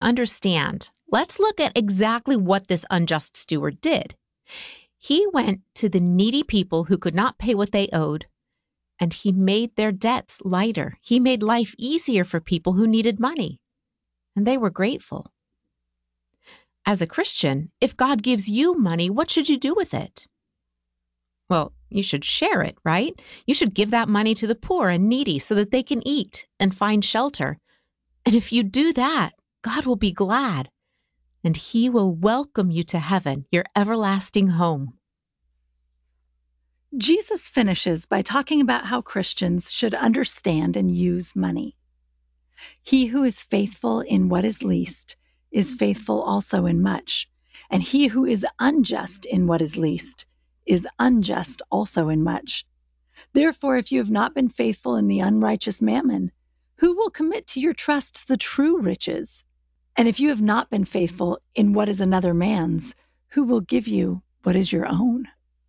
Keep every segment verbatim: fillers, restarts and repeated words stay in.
understand, let's look at exactly what this unjust steward did. He went to the needy people who could not pay what they owed, and he made their debts lighter. He made life easier for people who needed money, and they were grateful. As a Christian, if God gives you money, what should you do with it? Well, you should share it, right? You should give that money to the poor and needy so that they can eat and find shelter. And if you do that, God will be glad, and he will welcome you to heaven, your everlasting home. Jesus finishes by talking about how Christians should understand and use money. He who is faithful in what is least is faithful also in much, and he who is unjust in what is least is unjust also in much. Therefore, if you have not been faithful in the unrighteous mammon, who will commit to your trust the true riches? And if you have not been faithful in what is another man's, who will give you what is your own?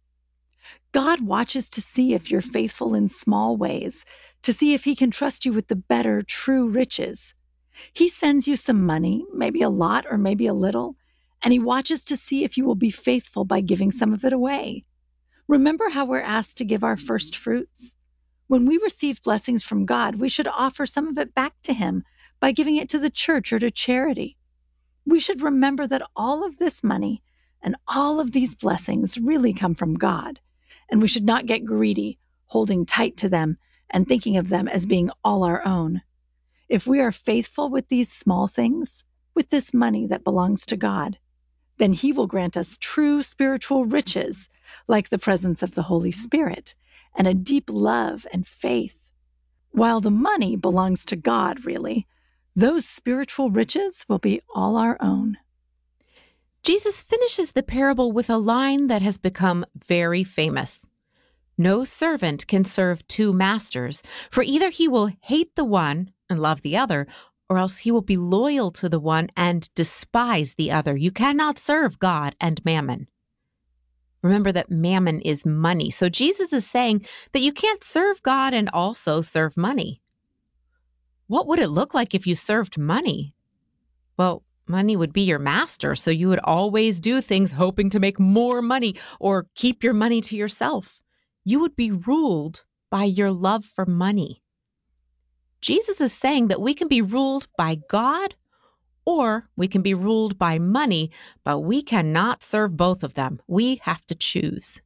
God watches to see if you're faithful in small ways, to see if he can trust you with the better, true riches. He sends you some money, maybe a lot or maybe a little, and he watches to see if you will be faithful by giving some of it away. Remember how we're asked to give our first fruits? When we receive blessings from God, we should offer some of it back to him by giving it to the church or to charity. We should remember that all of this money and all of these blessings really come from God, and we should not get greedy, holding tight to them and thinking of them as being all our own. If we are faithful with these small things, with this money that belongs to God, then he will grant us true spiritual riches, like the presence of the Holy Spirit and a deep love and faith. While the money belongs to God, really, those spiritual riches will be all our own. Jesus finishes the parable with a line that has become very famous. No servant can serve two masters, for either he will hate the one and love the other, or else he will be loyal to the one and despise the other. You cannot serve God and mammon. Remember that mammon is money. So Jesus is saying that you can't serve God and also serve money. What would it look like if you served money? Well, money would be your master, so you would always do things hoping to make more money or keep your money to yourself. You would be ruled by your love for money. Jesus is saying that we can be ruled by God or we can be ruled by money, but we cannot serve both of them. We have to choose.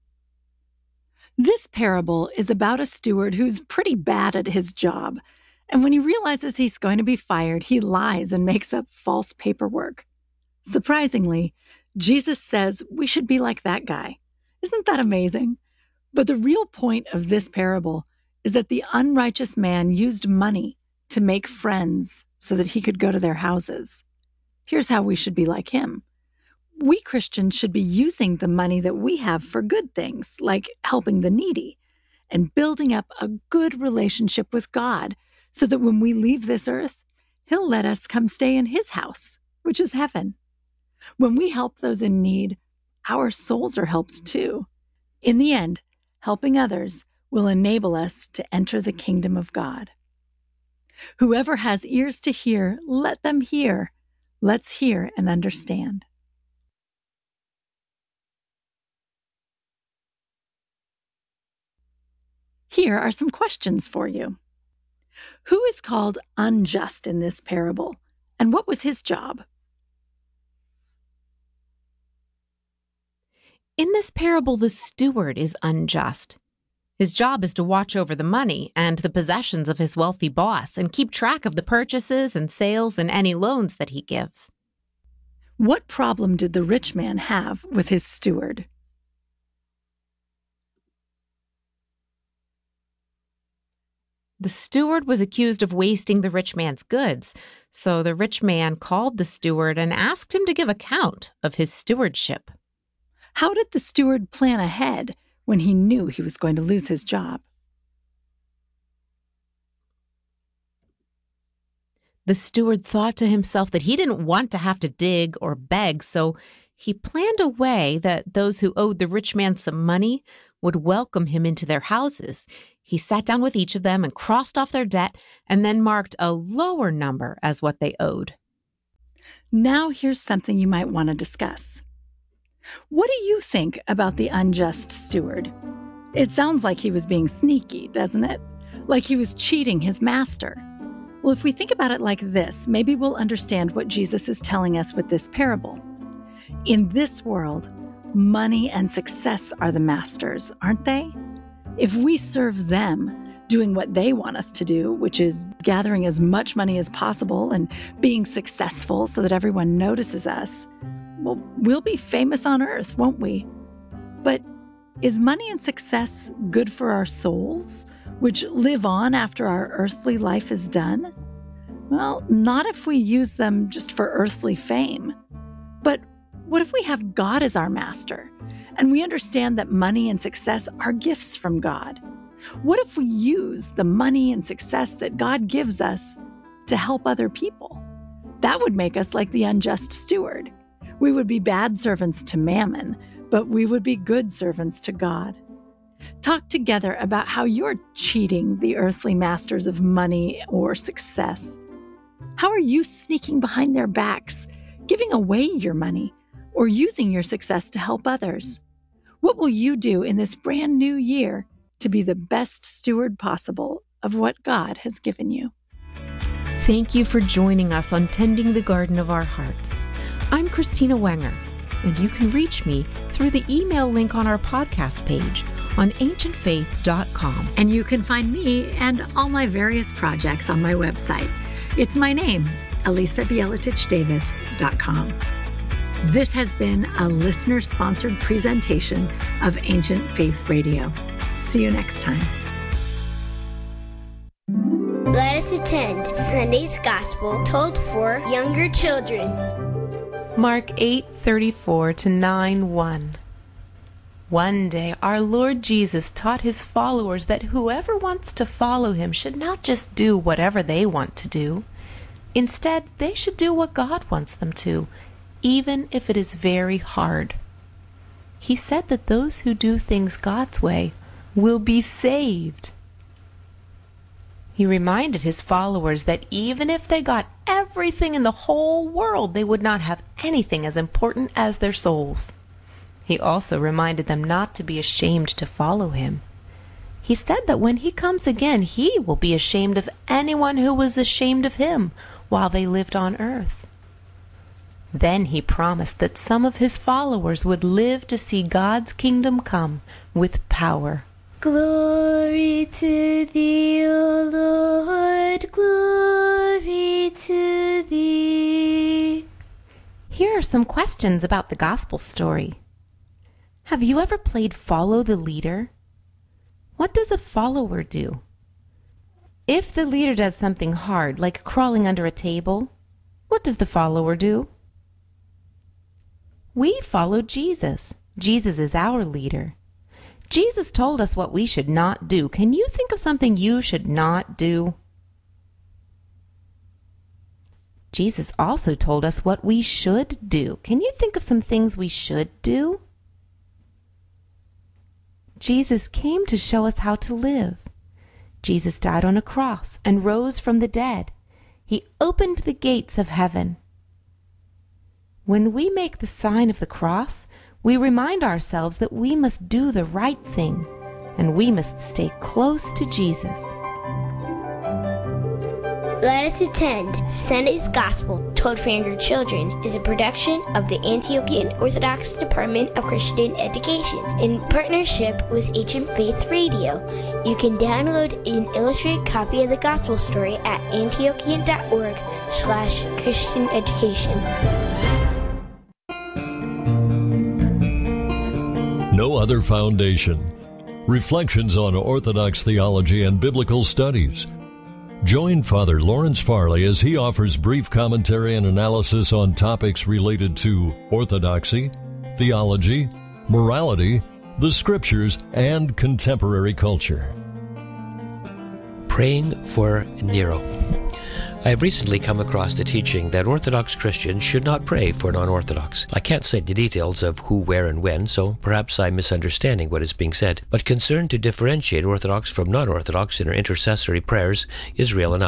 This parable is about a steward who's pretty bad at his job. And when he realizes he's going to be fired, he lies and makes up false paperwork. Surprisingly, Jesus says we should be like that guy. Isn't that amazing? But the real point of this parable is that the unrighteous man used money to make friends so that he could go to their houses. Here's how we should be like him. We Christians should be using the money that we have for good things, like helping the needy, and building up a good relationship with God, so that when we leave this earth, he'll let us come stay in his house, which is heaven. When we help those in need, our souls are helped too. In the end, helping others will enable us to enter the kingdom of God. Whoever has ears to hear, let them hear. Let's hear and understand. Here are some questions for you. Who is called unjust in this parable, and what was his job? In this parable, the steward is unjust. His job is to watch over the money and the possessions of his wealthy boss and keep track of the purchases and sales and any loans that he gives. What problem did the rich man have with his steward? The steward was accused of wasting the rich man's goods, so the rich man called the steward and asked him to give account of his stewardship. How did the steward plan ahead when he knew he was going to lose his job? The steward thought to himself that he didn't want to have to dig or beg, so he planned a way that those who owed the rich man some money would welcome him into their houses. He sat down with each of them and crossed off their debt and then marked a lower number as what they owed. Now here's something you might want to discuss. What do you think about the unjust steward? It sounds like he was being sneaky, doesn't it? Like he was cheating his master. Well, if we think about it like this, maybe we'll understand what Jesus is telling us with this parable. In this world, money and success are the masters, aren't they? If we serve them, doing what they want us to do, which is gathering as much money as possible and being successful so that everyone notices us, well, we'll be famous on earth, won't we? But is money and success good for our souls, which live on after our earthly life is done? Well, not if we use them just for earthly fame. But what if we have God as our master, and we understand that money and success are gifts from God? What if we use the money and success that God gives us to help other people? That would make us like the unjust steward. We would be bad servants to mammon, but we would be good servants to God. Talk together about how you're cheating the earthly masters of money or success. How are you sneaking behind their backs, giving away your money, or using your success to help others? What will you do in this brand new year to be the best steward possible of what God has given you? Thank you for joining us on Tending the Garden of Our Hearts. I'm Christina Wenger, and you can reach me through the email link on our podcast page on ancient faith dot com. And you can find me and all my various projects on my website. It's my name, elisa bieletich davis dot com. This has been a listener-sponsored presentation of Ancient Faith Radio. See you next time. Let us attend Sunday's Gospel told for younger children. Mark eight thirty-four to nine one. One day our Lord Jesus taught his followers that whoever wants to follow him should not just do whatever they want to do. Instead, they should do what God wants them to, even if it is very hard. He said that those who do things God's way will be saved. He reminded his followers that even if they got everything in the whole world, they would not have anything as important as their souls. He also reminded them not to be ashamed to follow him. He said that when he comes again, he will be ashamed of anyone who was ashamed of him while they lived on earth. Then he promised that some of his followers would live to see God's kingdom come with power. Glory to thee, O Lord, glory to thee. Here are some questions about the gospel story. Have you ever played Follow the Leader? What does a follower do? If the leader does something hard, like crawling under a table, what does the follower do? We follow Jesus. Jesus is our leader. Jesus told us what we should not do. Can you think of something you should not do? Jesus also told us what we should do. Can you think of some things we should do? Jesus came to show us how to live. Jesus died on a cross and rose from the dead. He opened the gates of heaven. When we make the sign of the cross, we remind ourselves that we must do the right thing, and we must stay close to Jesus. Let us attend Sunday's Gospel told for younger children is a production of the Antiochian Orthodox Department of Christian Education in partnership with Ancient Faith Radio. You can download an illustrated copy of the Gospel story at antiochian.org slash Christian education. No Other Foundation. Reflections on Orthodox Theology and Biblical Studies. Join Father Lawrence Farley as he offers brief commentary and analysis on topics related to orthodoxy, theology, morality, the Scriptures, and contemporary culture. Praying for Nero. I have recently come across the teaching that Orthodox Christians should not pray for non-Orthodox. I can't say the details of who, where, and when, so perhaps I'm misunderstanding what is being said. But concern to differentiate Orthodox from non-Orthodox in our intercessory prayers is real enough.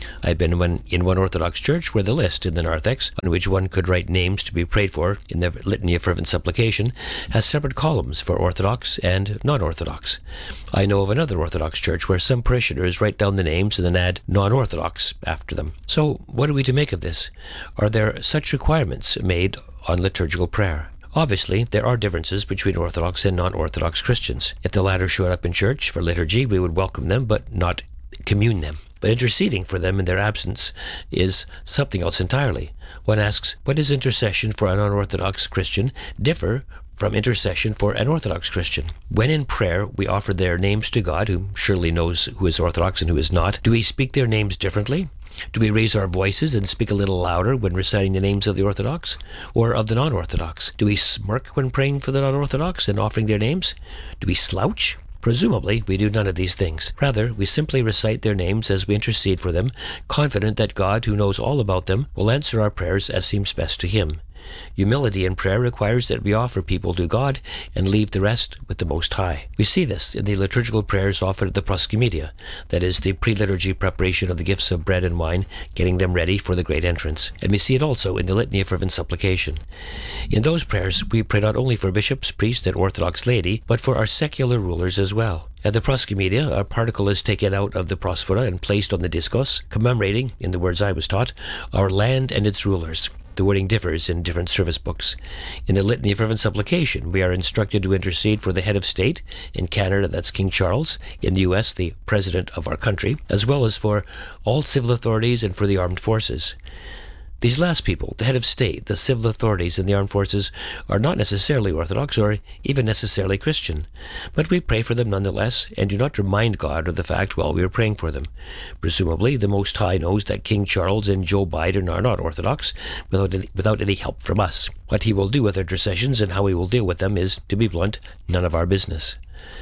I've been in one, in one Orthodox church where the list in the narthex, on which one could write names to be prayed for in the Litany of Fervent Supplication, has separate columns for Orthodox and non-Orthodox. I know of another Orthodox church where some parishioners write down the names and then add non-Orthodox after them. So, what are we to make of this? Are there such requirements made on liturgical prayer? Obviously, there are differences between Orthodox and non-Orthodox Christians. If the latter showed up in church for liturgy, we would welcome them, but not commune them. But interceding for them in their absence is something else entirely. One asks, what does intercession for a non-Orthodox Christian differ from intercession for an Orthodox Christian? When in prayer we offer their names to God, who surely knows who is Orthodox and who is not, do we speak their names differently? Do we raise our voices and speak a little louder when reciting the names of the Orthodox or of the non-Orthodox? Do we smirk when praying for the non-Orthodox and offering their names? Do we slouch? Presumably, we do none of these things. Rather, we simply recite their names as we intercede for them, confident that God, who knows all about them, will answer our prayers as seems best to Him. Humility in prayer requires that we offer people to God and leave the rest with the Most High. We see this in the liturgical prayers offered at the proskymedia, that is, the pre-liturgy preparation of the gifts of bread and wine, getting them ready for the great entrance. And we see it also in the Litany of Fervent Supplication. In those prayers, we pray not only for bishops, priests, and Orthodox laity, but for our secular rulers as well. At the proskymedia, a particle is taken out of the prosphora and placed on the discos, commemorating, in the words I was taught, our land and its rulers. The wording differs in different service books. In the Litany of Fervent Supplication, we are instructed to intercede for the head of state. In Canada, that's King Charles. In the U S, the president of our country, as well as for all civil authorities and for the armed forces. These last people, the head of state, the civil authorities, and the armed forces, are not necessarily Orthodox or even necessarily Christian. But we pray for them nonetheless and do not remind God of the fact while we are praying for them. Presumably, the Most High knows that King Charles and Joe Biden are not Orthodox without any, without any help from us. What He will do with intercessions and how He will deal with them is, to be blunt, none of our business.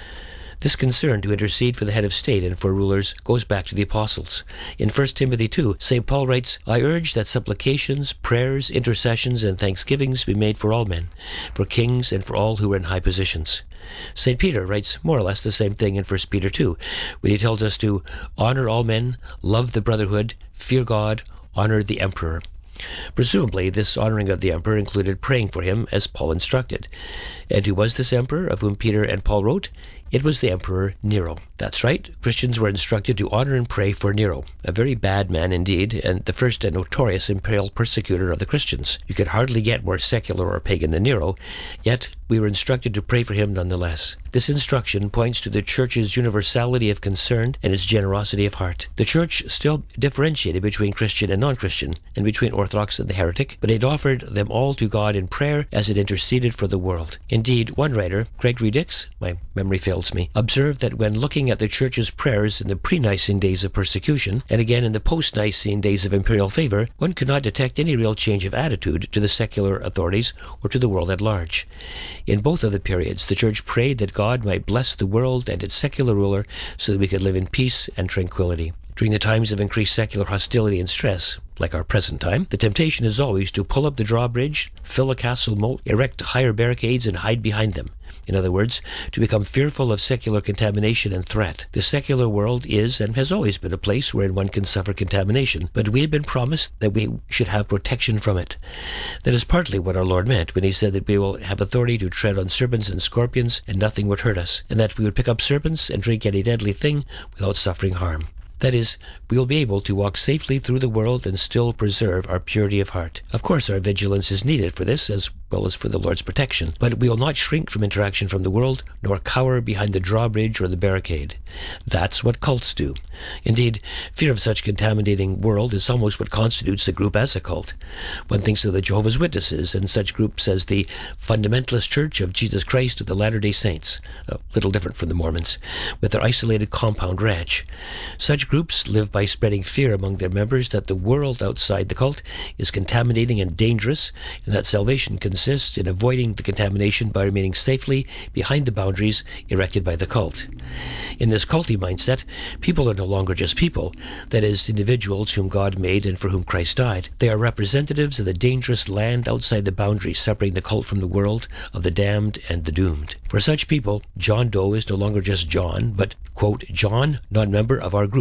This concern to intercede for the head of state and for rulers goes back to the apostles. In First Timothy two, Saint Paul writes, I urge that supplications, prayers, intercessions, and thanksgivings be made for all men, for kings and for all who are in high positions. Saint Peter writes more or less the same thing in First Peter two, when he tells us to honor all men, love the brotherhood, fear God, honor the emperor. Presumably, this honoring of the emperor included praying for him, as Paul instructed. And who was this emperor of whom Peter and Paul wrote? It was the Emperor Nero. That's right, Christians were instructed to honor and pray for Nero, a very bad man indeed, and the first and notorious imperial persecutor of the Christians. You could hardly get more secular or pagan than Nero, yet we were instructed to pray for him nonetheless. This instruction points to the Church's universality of concern and its generosity of heart. The Church still differentiated between Christian and non-Christian, and between Orthodox and the heretic, but it offered them all to God in prayer as it interceded for the world. Indeed, one writer, Gregory Dix, my memory fails me, observed that when looking at the Church's prayers in the pre-Nicene days of persecution, and again in the post-Nicene days of imperial favor, one could not detect any real change of attitude to the secular authorities or to the world at large. In both of the periods, the Church prayed that God might bless the world and its secular ruler so that we could live in peace and tranquility. During the times of increased secular hostility and stress, like our present time, the temptation is always to pull up the drawbridge, fill a castle moat, erect higher barricades, and hide behind them. In other words, to become fearful of secular contamination and threat. The secular world is and has always been a place wherein one can suffer contamination, but we have been promised that we should have protection from it. That is partly what our Lord meant when He said that we will have authority to tread on serpents and scorpions, and nothing would hurt us, and that we would pick up serpents and drink any deadly thing without suffering harm. That is, we will be able to walk safely through the world and still preserve our purity of heart. Of course, our vigilance is needed for this, as well as for the Lord's protection, but we will not shrink from interaction from the world, nor cower behind the drawbridge or the barricade. That's what cults do. Indeed, fear of such contaminating world is almost what constitutes a group as a cult. One thinks of the Jehovah's Witnesses and such groups as the Fundamentalist Church of Jesus Christ of the Latter-day Saints, a little different from the Mormons, with their isolated compound ranch. Such groups live by spreading fear among their members that the world outside the cult is contaminating and dangerous, and that salvation consists in avoiding the contamination by remaining safely behind the boundaries erected by the cult. In this culty mindset, people are no longer just people, that is, individuals whom God made and for whom Christ died. They are representatives of the dangerous land outside the boundaries separating the cult from the world, of the damned and the doomed. For such people, John Doe is no longer just John, but, quote, John, non-member of our group,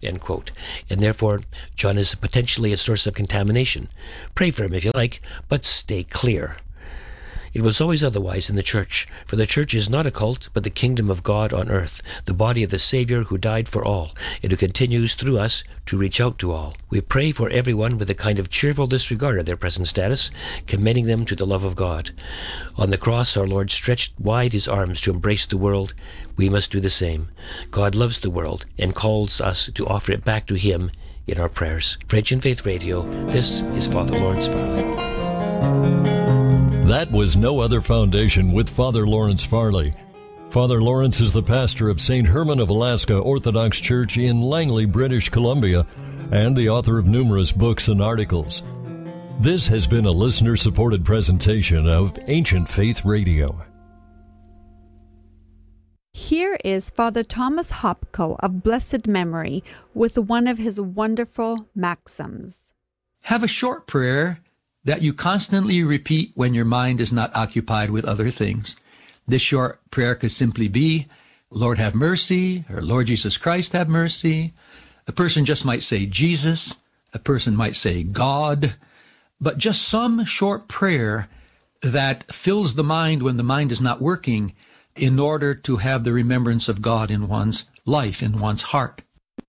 end quote. And therefore, John is potentially a source of contamination. Pray for him if you like, but stay clear. It was always otherwise in the church, for the church is not a cult, but the kingdom of God on earth, the body of the Savior who died for all, and who continues through us to reach out to all. We pray for everyone with a kind of cheerful disregard of their present status, commending them to the love of God. On the cross, our Lord stretched wide his arms to embrace the world. We must do the same. God loves the world and calls us to offer it back to him in our prayers. For Ancient Faith Radio, this is Father Lawrence Farley. That was No Other Foundation with Father Lawrence Farley. Father Lawrence is the pastor of Saint Herman of Alaska Orthodox Church in Langley, British Columbia, and the author of numerous books and articles. This has been a listener-supported presentation of Ancient Faith Radio. Here is Father Thomas Hopko of blessed memory with one of his wonderful maxims. Have a short prayer that you constantly repeat when your mind is not occupied with other things. This short prayer could simply be, Lord have mercy, or Lord Jesus Christ have mercy. A person just might say Jesus. A person might say God. But just some short prayer that fills the mind when the mind is not working in order to have the remembrance of God in one's life, in one's heart.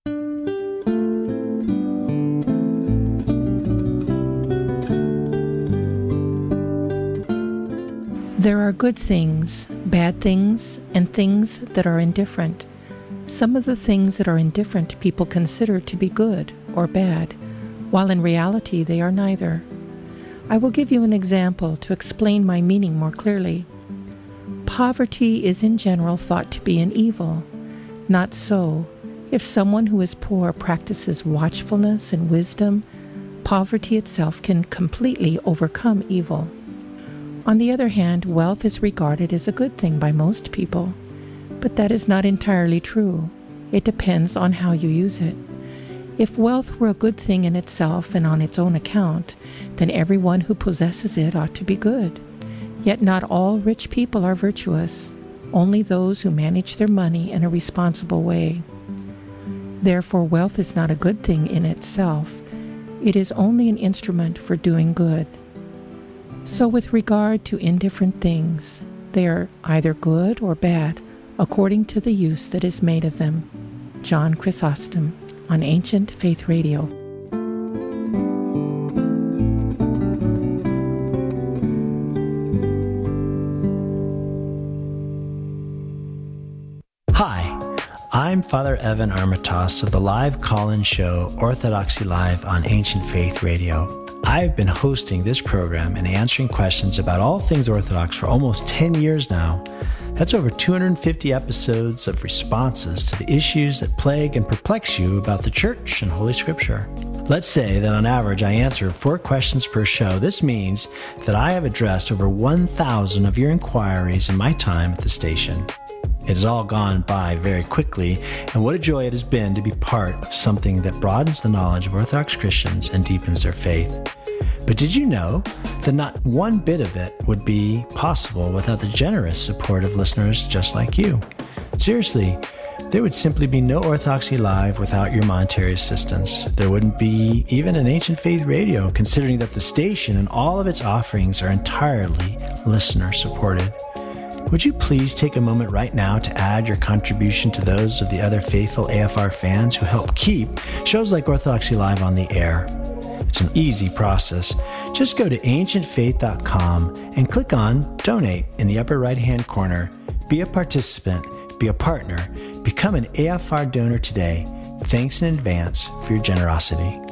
There are good things, bad things, and things that are indifferent. Some of the things that are indifferent people consider to be good or bad, while in reality they are neither. I will give you an example to explain my meaning more clearly. Poverty is in general thought to be an evil. Not so. If someone who is poor practices watchfulness and wisdom, poverty itself can completely overcome evil. On the other hand, wealth is regarded as a good thing by most people, but that is not entirely true. It depends on how you use it. If wealth were a good thing in itself and on its own account, then everyone who possesses it ought to be good. Yet not all rich people are virtuous, only those who manage their money in a responsible way. Therefore, wealth is not a good thing in itself. It is only an instrument for doing good. So with regard to indifferent things, they are either good or bad, according to the use that is made of them. John Chrysostom, on Ancient Faith Radio. Hi, I'm Father Evan Armitage of the live call-in show Orthodoxy Live on Ancient Faith Radio. I've been hosting this program and answering questions about all things Orthodox for almost ten years now. That's over two hundred fifty episodes of responses to the issues that plague and perplex you about the Church and Holy Scripture. Let's say that on average I answer four questions per show. This means that I have addressed over one thousand of your inquiries in my time at the station. It has all gone by very quickly, and what a joy it has been to be part of something that broadens the knowledge of Orthodox Christians and deepens their faith. But did you know that not one bit of it would be possible without the generous support of listeners just like you? Seriously, there would simply be no Orthodoxy Live without your monetary assistance. There wouldn't be even an Ancient Faith Radio, considering that the station and all of its offerings are entirely listener-supported. Would you please take a moment right now to add your contribution to those of the other faithful A F R fans who help keep shows like Orthodoxy Live on the air? It's an easy process. Just go to ancient faith dot com and click on Donate in the upper right-hand corner. Be a participant, be a partner, become an A F R donor today. Thanks in advance for your generosity.